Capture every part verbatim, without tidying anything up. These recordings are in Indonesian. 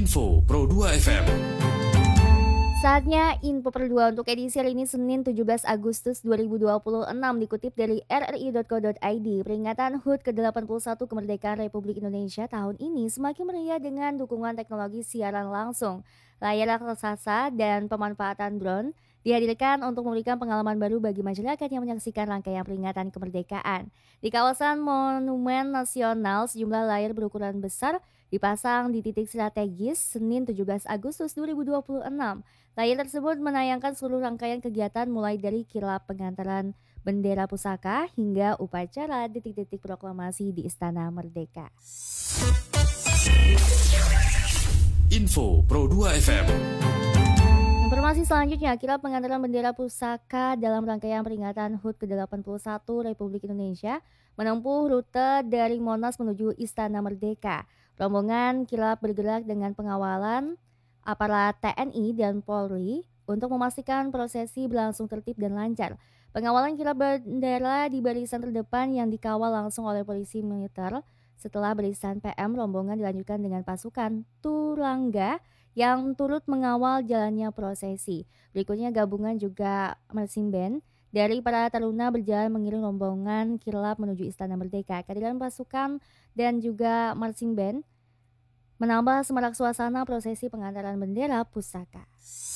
Info Pro dua F M. Saatnya Info Per dua untuk edisi hari ini Senin tujuh belas Agustus dua ribu dua puluh enam dikutip dari r r i dot co dot i d. Peringatan H U T ke delapan puluh satu kemerdekaan Republik Indonesia tahun ini semakin meriah dengan dukungan teknologi siaran langsung, layar raksasa dan pemanfaatan drone dihadirkan untuk memberikan pengalaman baru bagi masyarakat yang menyaksikan rangkaian peringatan kemerdekaan. Di kawasan Monumen Nasional, sejumlah layar berukuran besar dipasang di titik strategis Senin tujuh belas Agustus dua ribu dua puluh enam. Layar tersebut menayangkan seluruh rangkaian kegiatan mulai dari kirap pengantaran bendera pusaka hingga upacara detik-detik proklamasi di Istana Merdeka. Info Pro dua F M. Informasi selanjutnya, kirap pengantaran bendera pusaka dalam rangkaian peringatan H U T ke delapan puluh satu Republik Indonesia menempuh rute dari Monas menuju Istana Merdeka. Rombongan kirap bergerak dengan pengawalan aparat T N I dan Polri untuk memastikan prosesi berlangsung tertib dan lancar. Pengawalan kirap bendera di barisan terdepan yang dikawal langsung oleh polisi militer. Setelah barisan P M, rombongan dilanjutkan dengan pasukan Turangga yang turut mengawal jalannya prosesi. Berikutnya gabungan juga marching band dari para taruna berjalan mengiring rombongan kirap menuju Istana Merdeka. Kehadiran pasukan dan juga marching band menambah semarak suasana prosesi pengantaran bendera pusaka.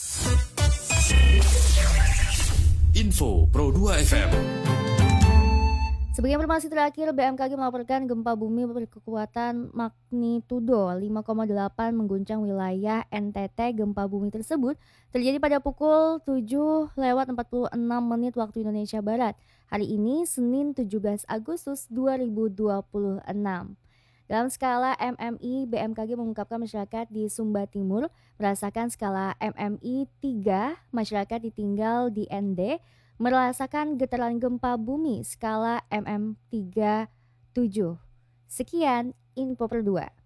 Info Pro dua F M. Sebagai informasi terakhir, B M K G melaporkan gempa bumi berkekuatan magnitudo lima koma delapan mengguncang wilayah N T T. Gempa bumi tersebut terjadi pada pukul tujuh lewat empat puluh enam menit waktu Indonesia Barat. Hari ini Senin tujuh belas Agustus dua ribu dua puluh enam. Dalam skala M M I, B M K G mengungkapkan masyarakat di Sumba Timur merasakan skala M M I tiga, masyarakat ditinggal di N D merasakan getaran gempa bumi skala M M tiga tujuh. Sekian Info Per dua.